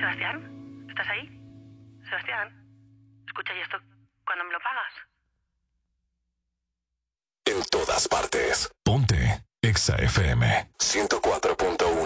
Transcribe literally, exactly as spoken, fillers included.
Sebastián, ¿estás ahí? Sebastián, escucha, ¿y esto cuándo me lo pagas? En todas partes. Ponte Exa F M ciento cuatro punto